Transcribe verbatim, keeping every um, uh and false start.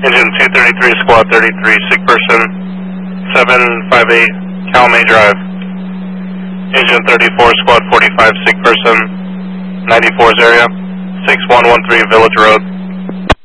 Engine two thirty-three, squad thirty-three, sick person, seven five eight, Calumet Drive. Engine thirty-four, squad forty-five, sick person, ninety-four's area, six one one three, Village Road.